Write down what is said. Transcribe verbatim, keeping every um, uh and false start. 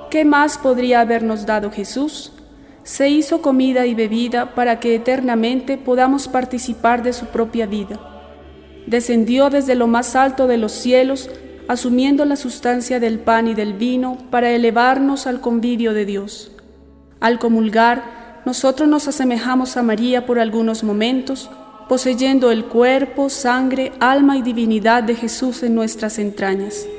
¿Qué más podría habernos dado Jesús? Se hizo comida y bebida para que eternamente podamos participar de su propia vida. Descendió desde lo más alto de los cielos, asumiendo la sustancia del pan y del vino para elevarnos al convivio de Dios. Al comulgar, nosotros nos asemejamos a María por algunos momentos, poseyendo el cuerpo, sangre, alma y divinidad de Jesús en nuestras entrañas.